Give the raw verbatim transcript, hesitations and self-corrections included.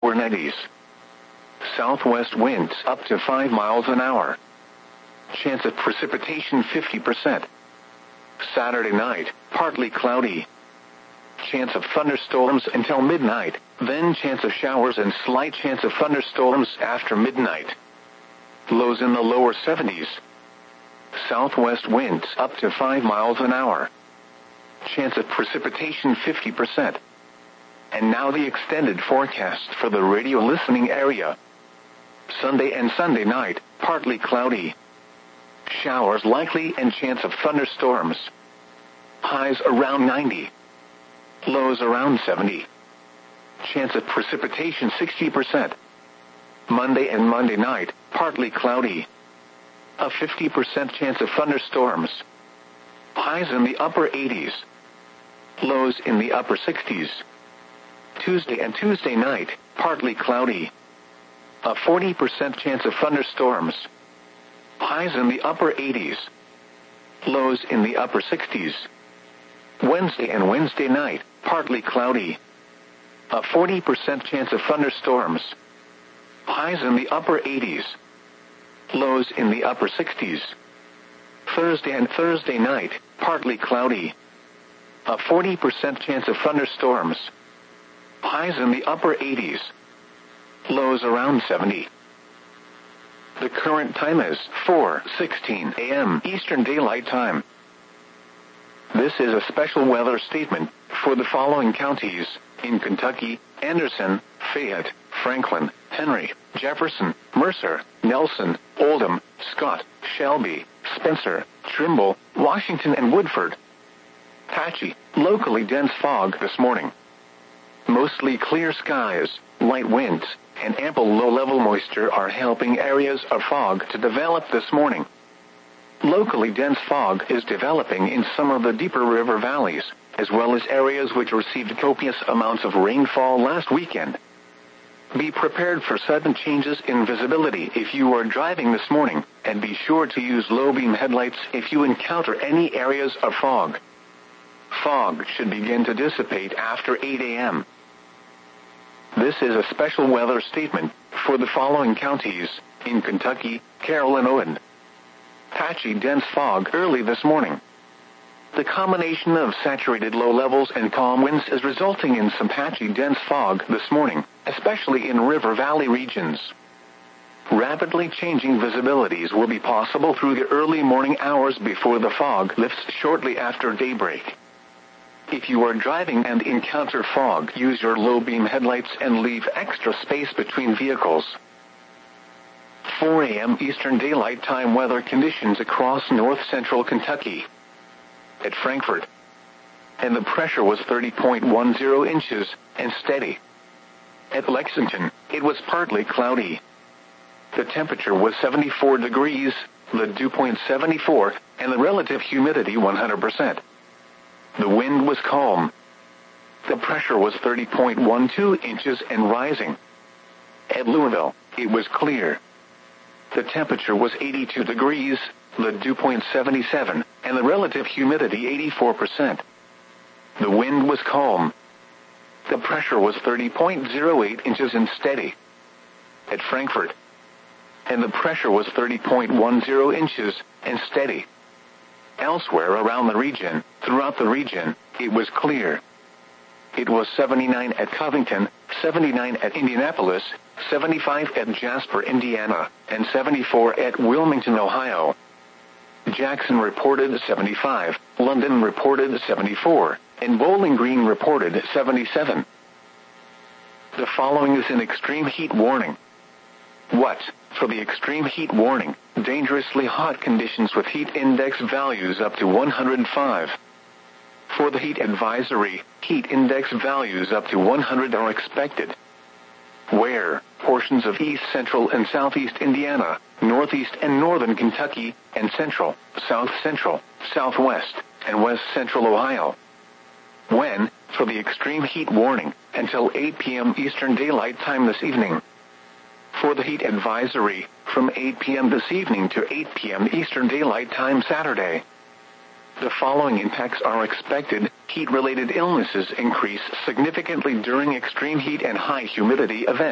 or nineties. Southwest winds up to five miles an hour. Chance of precipitation fifty percent. Saturday night, partly cloudy. Chance of thunderstorms until midnight, then chance of showers and slight chance of thunderstorms after midnight. Lows in the lower seventies. Southwest winds up to five miles an hour. Chance of precipitation fifty percent. And now the extended forecast for the radio listening area. Sunday and Sunday night, partly cloudy. Showers likely and chance of thunderstorms. Highs around ninety. Lows around seventy. Chance of precipitation sixty percent. Monday and Monday night, partly cloudy. A fifty percent chance of thunderstorms. Highs in the upper eighties. Lows in the upper sixties. Tuesday and Tuesday night, partly cloudy. A forty percent chance of thunderstorms. Highs in the upper eighties. Lows in the upper sixties. Wednesday and Wednesday night, partly cloudy. A forty percent chance of thunderstorms. Highs in the upper eighties. Lows in the upper sixties. Thursday and Thursday night, partly cloudy. A forty percent chance of thunderstorms. Highs in the upper eighties. Lows around seventy. The current time is four sixteen a m Eastern Daylight Time. This is a special weather statement for the following counties in Kentucky: Anderson, Fayette, Franklin, Henry, Jefferson, Mercer, Nelson, Oldham, Scott, Shelby, Spencer, Trimble, Washington, and Woodford. Patchy, locally dense fog this morning. Mostly clear skies, light winds, and ample low-level moisture are helping areas of fog to develop this morning. Locally dense fog is developing in some of the deeper river valleys, as well as areas which received copious amounts of rainfall last weekend. Be prepared for sudden changes in visibility if you are driving this morning, and be sure to use low-beam headlights if you encounter any areas of fog. Fog should begin to dissipate after eight a m This is a special weather statement for the following counties in Kentucky, Carroll, and Owen. Patchy dense fog early this morning. The combination of saturated low levels and calm winds is resulting in some patchy dense fog this morning, especially in river valley regions. Rapidly changing visibilities will be possible through the early morning hours before the fog lifts shortly after daybreak. If you are driving and encounter fog, use your low-beam headlights and leave extra space between vehicles. four a m Eastern Daylight Time weather conditions across north-central Kentucky. At Frankfort, and the pressure was thirty point one zero inches and steady. At Lexington, it was partly cloudy. The temperature was seventy-four degrees, the dew point seventy-four, and the relative humidity one hundred percent. The wind was calm. The pressure was thirty point one two inches and rising. At Louisville, it was clear. The temperature was eighty-two degrees, the dew point seventy-seven, and the relative humidity eighty-four percent. The wind was calm. The pressure was thirty point zero eight inches and steady. At Frankfort, and the pressure was thirty point one zero inches and steady. Elsewhere around the region, throughout the region, it was clear. It was seventy-nine at Covington, seventy-nine at Indianapolis, seventy-five at Jasper, Indiana, and seventy-four at Wilmington, Ohio. Jackson reported seventy-five, London reported seventy-four, and Bowling Green reported seventy-seven. The following is an extreme heat warning. What? For the extreme heat warning, dangerously hot conditions with heat index values up to one hundred five. For the heat advisory, heat index values up to one hundred are expected. Where? Portions of east central and southeast Indiana, northeast and northern Kentucky, and central, south central, southwest, and west central Ohio. When? For the extreme heat warning, until eight p m Eastern Daylight Time this evening. For the heat advisory, from eight p m this evening to eight p m Eastern Daylight Time Saturday. The following impacts are expected. Heat-related illnesses increase significantly during extreme heat and high humidity events.